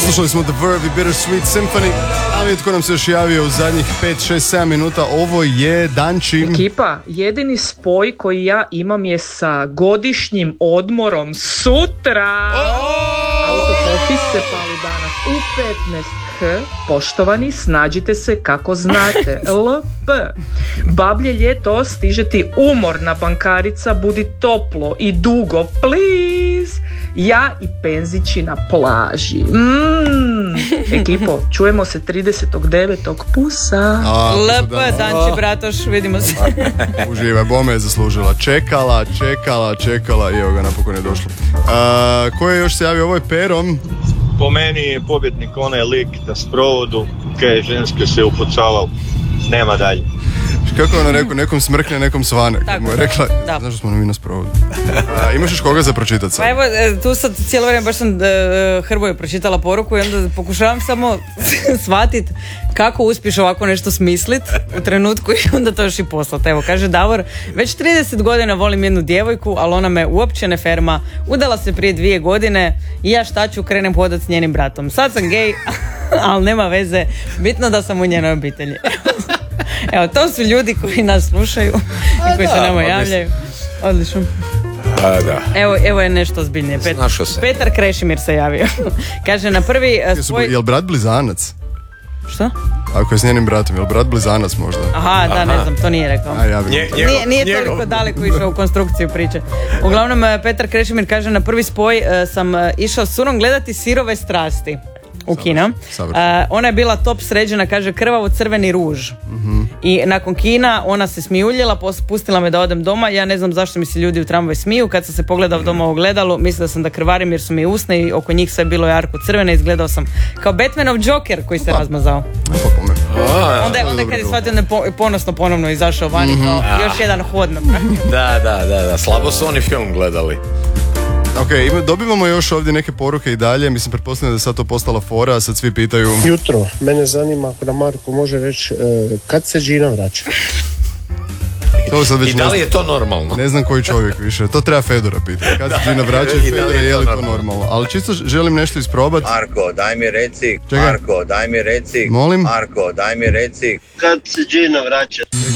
Slušali smo The Verve i Bittersweet Symphony, ali tko nam se još javio u zadnjih 5, 6, 7 minuta, ovo je Danči. Ekipa, jedini spoj koji ja imam je sa godišnjim odmorom sutra. Autopopis se pali danas u 15h. Poštovani, snađite se kako znate. LP. Bablje ljeto, stiže ti umorna bankarica, budi toplo i dugo, please. Ja i penzići na plaži. Ekipo, čujemo se 30.9. Pusa. LP, Danči Bratoš, vidimo se. Uživaj, bome je zaslužila. Čekala i evo ga, napokon je došlo. Ko je još se javio? Ovo je Perom. Po meni je pobjednik onaj lik na sprovodu, kaj ženske se upucavao. Nema dalje. Kako je ono rekao, nekom smrkne, nekom svane. Tako, mu je rekla, da. Znaš da smo mi na sprovodu. Imaš još koga za pročitat sad? Pa evo, tu sad cijelo vrijeme baš sam Hrvoju pročitala poruku i onda pokušavam samo shvatit kako uspiješ ovako nešto smislit u trenutku i onda to još i poslat. Evo, kaže Davor, već 30 godina volim jednu djevojku, ali ona me uopće ne ferma. Udala se prije 2 godine i ja šta ću, krenem hodat s njenim bratom. Sad sam gej, ali nema veze, bitno da sam u njenoj obitelji. Evo, to su ljudi koji nas slušaju i koji se nama javljaju. Odlično. Da. Evo je nešto ozbiljnije. Petar Krešimir se javio. Kaže na prvi svoj... Jel brat blizanac? Što? Ako je s njenim bratom, jel brat blizanac možda? Aha, da, ne znam, to nije rekao. Nije toliko daleko išao u konstrukciju priče. Uglavnom, Petar Krešimir kaže na prvi spoj sam išao s Surom gledati Sirove strasti u kino. Ona je bila top sređena, kaže krvavo crveni ruž. I nakon kina ona se smijuljila, pustila me da odem doma. Ja ne znam zašto mi se ljudi u tramvaju smiju. Kad sam se pogledao doma u ogledalo, mislila sam da krvarim jer su mi usne i oko njih sve bilo jarko crveno. Izgledao sam kao Batmanov Joker koji se razmazao. Onda kad je shvatio da je ponosno ponovno izašao van i to još jedan hod napravio. Da, slabo su oni film gledali. Ok, dobivamo još ovdje neke poruke i dalje, mislim pretpostavljam da je sad to postala fora, a sad svi pitaju... Jutro, mene zanima ako da Marko može reći kad se Gina vraća. I da li je to normalno? Ne znam koji čovjek više, to treba Fedora pitati. Kad se Gina vraća i Fedora, je li to normalno? Ali čisto želim nešto isprobati. Marko, daj mi reci. Čekaj. Marko, daj mi reci. Molim? Marko, daj mi reci. Kad se Gina vraća.